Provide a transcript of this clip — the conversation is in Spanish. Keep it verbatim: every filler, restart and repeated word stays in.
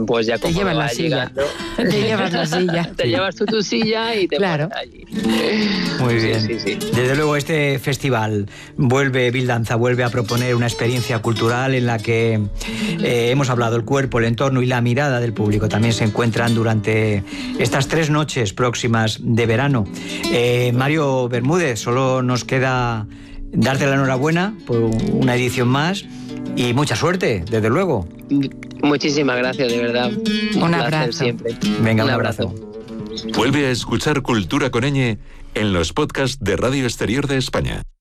pues ya te como llevas la silla. Te llevas la silla. Te sí. llevas tú tu silla y te claro. pones allí. Muy bien. Sí, sí, sí. Desde luego este festival vuelve, Bildanza vuelve a proponer una experiencia cultural en la que eh, hemos hablado, el cuerpo, el entorno y la mirada del público también se encuentran durante estas tres noches próximas de verano. Eh, Mario Bermúdez, solo nos queda darte la enhorabuena por una edición más y mucha suerte, desde luego. Muchísimas gracias, de verdad. Un, un placer abrazo. Siempre. Venga, un, un abrazo. abrazo. Vuelve a escuchar Cultura con Ñ en los podcasts de Radio Exterior de España.